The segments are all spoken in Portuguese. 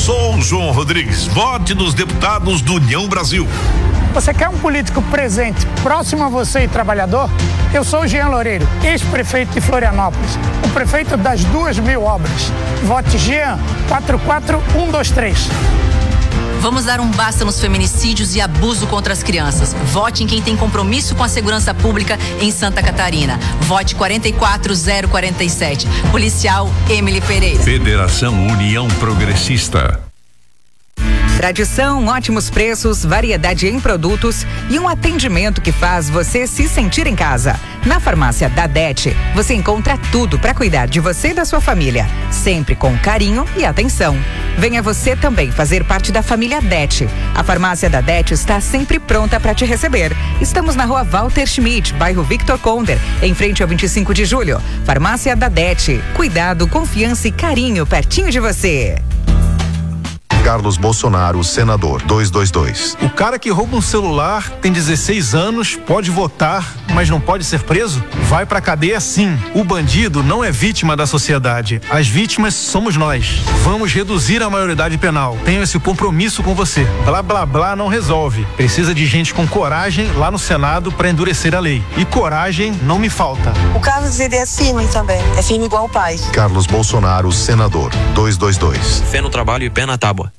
sou João Rodrigues. Vote nos deputados do União Brasil. Você quer um político presente, próximo a você e trabalhador? Eu sou o Jean Loureiro, ex-prefeito de Florianópolis, o prefeito das 2.000 obras. Vote Jean 44123. Vamos dar um basta nos feminicídios e abuso contra as crianças. Vote em quem tem compromisso com a segurança pública em Santa Catarina. Vote 44047. Policial Emily Pereira. Federação União Progressista. Tradição, ótimos preços, variedade em produtos e um atendimento que faz você se sentir em casa. Na farmácia da Det, você encontra tudo para cuidar de você e da sua família, sempre com carinho e atenção. Venha você também fazer parte da família Det. A farmácia da Det está sempre pronta para te receber. Estamos na rua Walter Schmidt, bairro Victor Konder, em frente ao 25 de julho. Farmácia da Det. Cuidado, confiança e carinho pertinho de você. Carlos Bolsonaro, senador, 222. O cara que rouba um celular tem 16 anos, pode votar, mas não pode ser preso? Vai pra cadeia sim. O bandido não é vítima da sociedade. As vítimas somos nós. Vamos reduzir a maioridade penal. Tenho esse compromisso com você. Blá, blá, blá não resolve. Precisa de gente com coragem lá no Senado pra endurecer a lei. E coragem não me falta. O Carlos, ele é firme também. É firme igual o pai. Carlos Bolsonaro, senador, 222. Fé no trabalho e pé na tábua.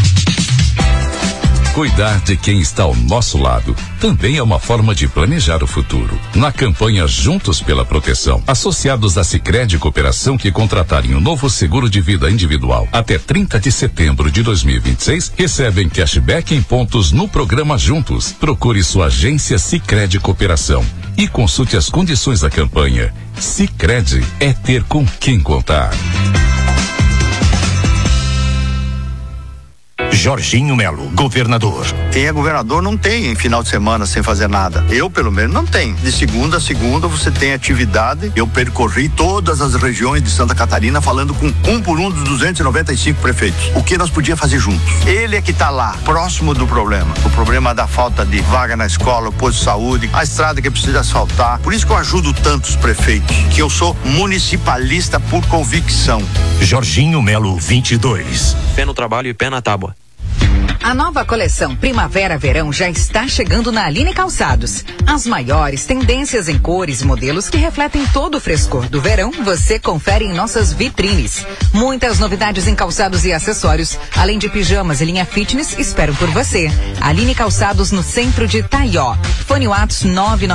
Cuidar de quem está ao nosso lado também é uma forma de planejar o futuro. Na campanha Juntos pela Proteção, associados da Sicredi Cooperação que contratarem um novo seguro de vida individual até 30 de setembro de 2026 recebem cashback em pontos no programa Juntos. Procure sua agência Sicredi Cooperação e consulte as condições da campanha. Sicredi é ter com quem contar. Jorginho Melo, governador. Quem é governador não tem final de semana sem fazer nada. Eu, pelo menos, não tenho. De segunda a segunda você tem atividade. Eu percorri todas as regiões de Santa Catarina falando com um por um dos 295 prefeitos. O que nós podíamos fazer juntos? Ele é que está lá, próximo do problema. O problema da falta de vaga na escola, o posto de saúde, a estrada que precisa asfaltar. Por isso que eu ajudo tantos prefeitos, que eu sou municipalista por convicção. Jorginho Melo, 22. Fé no trabalho e pé na tábua. A nova coleção Primavera-Verão já está chegando na Aline Calçados. As maiores tendências em cores e modelos que refletem todo o frescor do verão, você confere em nossas vitrines. Muitas novidades em calçados e acessórios, além de pijamas e linha fitness, esperam por você. Aline Calçados no centro de Taió. Fone Whats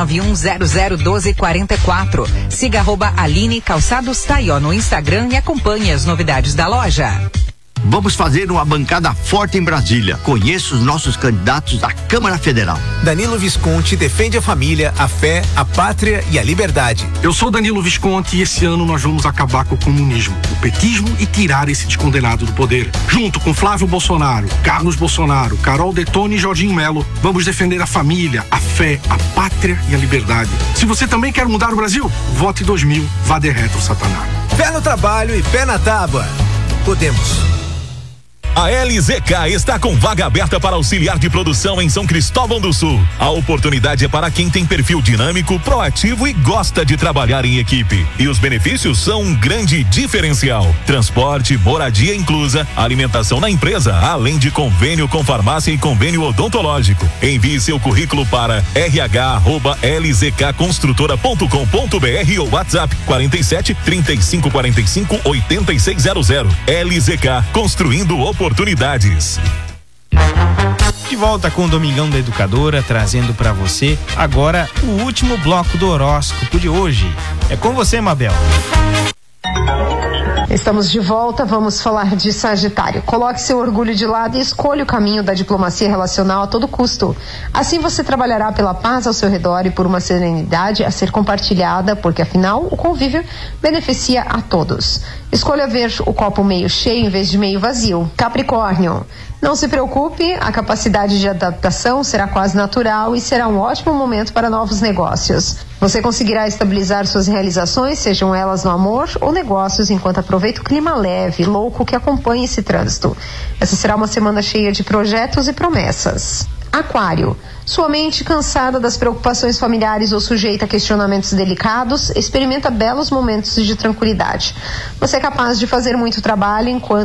991001244. Siga @Aline Calçados Taió no Instagram e acompanhe as novidades da loja. Vamos fazer uma bancada forte em Brasília. Conheça os nossos candidatos da Câmara Federal. Danilo Visconti defende a família, a fé, a pátria e a liberdade. Eu sou Danilo Visconti e esse ano nós vamos acabar com o comunismo, o petismo e tirar esse descondenado do poder. Junto com Flávio Bolsonaro, Carlos Bolsonaro, Carol Detone e Jorginho Melo, vamos defender a família, a fé, a pátria e a liberdade. Se você também quer mudar o Brasil, vote 2000, vá de retro, Satanás. Pé no trabalho e pé na tábua. Podemos. A LZK está com vaga aberta para auxiliar de produção em São Cristóvão do Sul. A oportunidade é para quem tem perfil dinâmico, proativo e gosta de trabalhar em equipe. E os benefícios são um grande diferencial: transporte, moradia inclusa, alimentação na empresa, além de convênio com farmácia e convênio odontológico. Envie seu currículo para rh@lzkconstrutora.com.br ou WhatsApp 47 35 45 8600. LZK, construindo oportunidades. De volta com o Domingão da Educadora, trazendo para você agora o último bloco do horóscopo de hoje. É com você, Mabel. Estamos de volta, vamos falar de Sagitário. Coloque seu orgulho de lado e escolha o caminho da diplomacia relacional a todo custo. Assim você trabalhará pela paz ao seu redor e por uma serenidade a ser compartilhada, porque afinal o convívio beneficia a todos. Escolha ver o copo meio cheio em vez de meio vazio. Capricórnio. Não se preocupe, a capacidade de adaptação será quase natural e será um ótimo momento para novos negócios. Você conseguirá estabilizar suas realizações, sejam elas no amor ou negócios, enquanto aproveita o clima leve, louco que acompanha esse trânsito. Essa será uma semana cheia de projetos e promessas. Aquário. Sua mente cansada das preocupações familiares ou sujeita a questionamentos delicados, experimenta belos momentos de tranquilidade. Você é capaz de fazer muito trabalho enquanto